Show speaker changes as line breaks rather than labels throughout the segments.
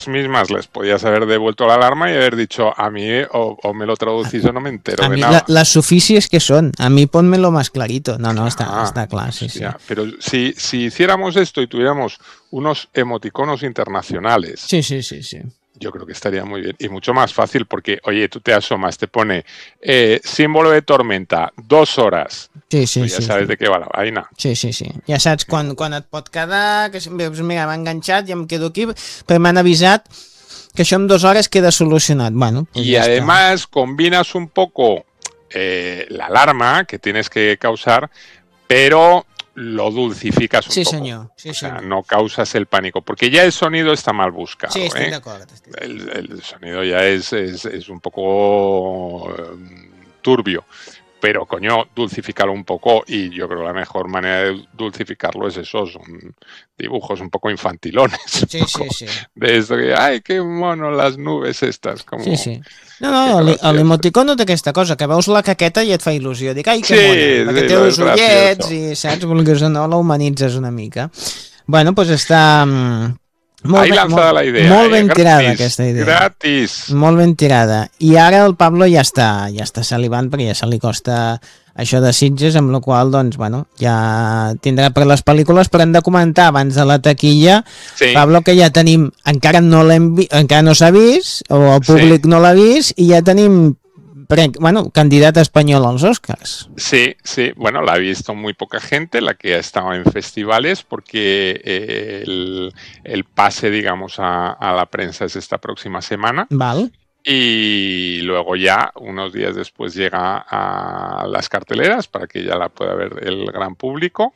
mismas les podías haber devuelto la alarma y haber dicho a mí o me lo traducís o no me entero
A
de
mí
nada.
las suficias que son, a mí ponmelo más clarito. No, está claro, sí, sí.
Pero si hiciéramos esto y tuviéramos unos emoticonos internacionales,
Sí, sí, sí, sí.
yo creo que estaría muy bien y mucho más fácil porque, oye, tú te asomas, te pone símbolo de tormenta, 2 horas.
Sí, sí,
Tú ja
sí,
sabes
sí.
de què va la vaina.
Sí, sí, sí. Ja saps quan et pot quedar, que veus, mira, m'ha enganxat, ja em quedo aquí, però m'han avisat que això en 2 hores queda solucionat. Bueno, pues
Y
ja
además combinas un poco la alarma que tienes que causar, pero lo dulcificas un
Sí,
poco.
senyor. Sí,
O sea,
senyor.
no causas el pánico, porque ya el sonido está mal buscado.
Sí, estic d'acord.
El sonido ya es un poco turbio. Pero, coño, dulcificarlo un poco y yo creo que la mejor manera de dulcificarlo es eso, son dibujos un poco infantilones.
Sí, sí, sí.
De esto que, ay, qué mono las nubes estas, como...
Sí, sí. No,
Qué
no,
gracioso.
l'emoticono té aquesta cosa, que veus la caqueta i et fa il·lusió. Dic, ai, que
Sí,
mona, perquè
sí,
té
lo
els
es
ullets
gracioso.
i, saps, vulguis o no, la humanitzes una mica. Bueno, doncs està
Ahí lanzada la idea,
molt ben tirada
gratis,
aquesta idea.
gratis.
Molt ben tirada. I ara el Pablo ja està salivant perquè ja se li costa això de Sitges, amb la qual doncs, bueno, ja tindrà per les pel·lícules, però hem de comentar abans de la taquilla,
Sí.
Pablo, que ja tenim, encara no s'ha vist, o el públic no l'ha vist, i ja tenim candidat espanyol als Oscars.
Sí, sí, bueno, la ha visto muy poca gente, la que ha estado en festivales, porque el pase, digamos, a la prensa es esta próxima semana.
Val.
Y luego ya, unos días después, llega a las carteleras para que ya la pueda ver el gran público.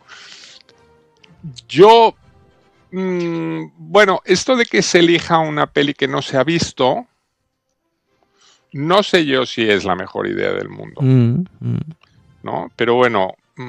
Yo, bueno, esto de que se elija una peli que no se ha visto, no sé yo si es la mejor idea del mundo, ¿no? Pero bueno,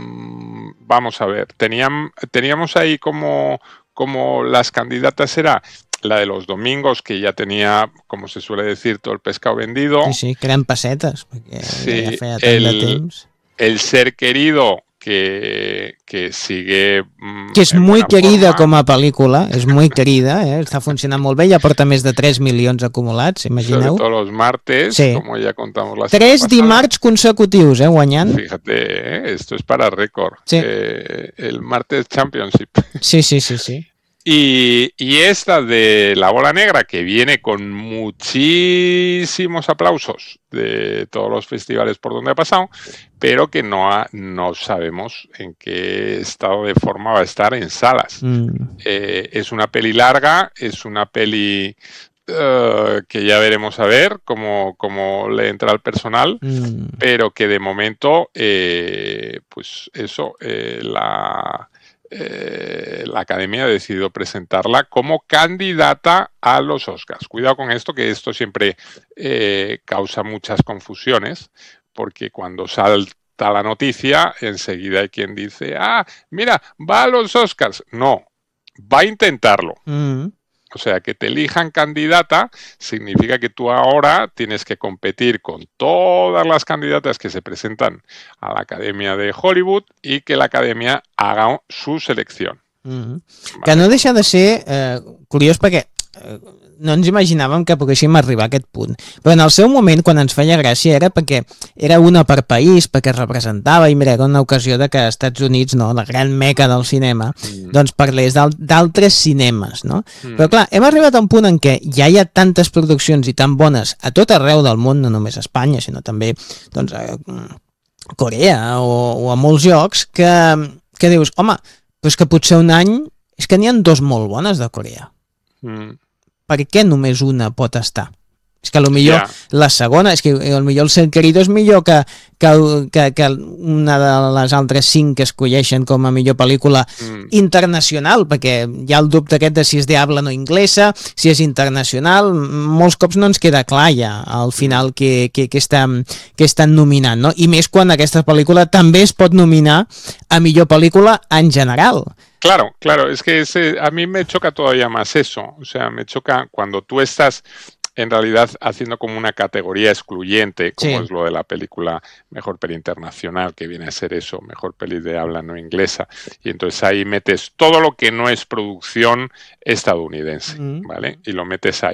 vamos a ver. Teníamos ahí como las candidatas era la de los domingos, que ya tenía, como se suele decir, todo el pescado vendido.
Sí, sí, que eren pessetes, perquè
Sí,
ja feia tant de temps.
el ser querido, que sigue...
Que és molt querida com a pel·lícula, és molt querida, està funcionant molt bé, ja porta més de 3 milions acumulats, imagineu.
Sobre todo los martes,
Sí.
como ya contamos la
3
semana
dimarts consecutius, guanyant.
Fíjate, esto es para récord.
Sí.
El martes Championship.
Sí, sí, sí, sí.
Y esta de La Bola Negra, que viene con muchísimos aplausos de todos los festivales por donde ha pasado, pero que no sabemos en qué estado de forma va a estar en salas. Es una peli larga, es una peli que ya veremos a ver cómo le entra al personal, pero que de momento, pues eso, la Academia ha decidido presentarla como candidata a los Oscars. Cuidado con esto, que esto siempre causa muchas confusiones, porque cuando salta la noticia, enseguida hay quien dice, mira, va a los Oscars. No, va a intentarlo. O sea, que te elijan candidata significa que tú ahora tienes que competir con todas las candidatas que se presentan a la Academia de Hollywood y que la Academia haga su selección.
Vale. Que no deixa de ser curiós perquè no ens imaginàvem que poguéssim arribar a aquest punt. Però en el seu moment, quan ens feia gràcia, era perquè era una per país, perquè representava, i mira, era una ocasió de que als Estats Units, no, la gran meca del cinema, doncs parlés d'altres cinemes, no? Però clar, hem arribat a un punt en què ja hi ha tantes produccions i tan bones a tot arreu del món, no només a Espanya, sinó també doncs, a Corea o a molts llocs, que dius, home, però és que potser un any és que n'hi ha 2 molt bones de Corea. Per què només una pot estar? És que potser la segona, és que potser el Ser Querido és millor que una de les altres 5 que escolleixen com a millor pel·lícula internacional, perquè hi ha el dubte aquest de si és de habla no inglesa, si és internacional, molts cops no ens queda clar ja al final que estan nominant, no? I més quan aquesta pel·lícula també es pot nominar a millor pel·lícula en general.
Claro, es que a mí me choca todavía más eso. O sea, me choca cuando tú estás en realidad haciendo como una categoría excluyente, como es lo de la película Mejor Peli Internacional, que viene a ser eso, Mejor Peli de Habla No Inglesa, y entonces ahí metes todo lo que no es producción estadounidense, ¿vale? Y lo metes ahí.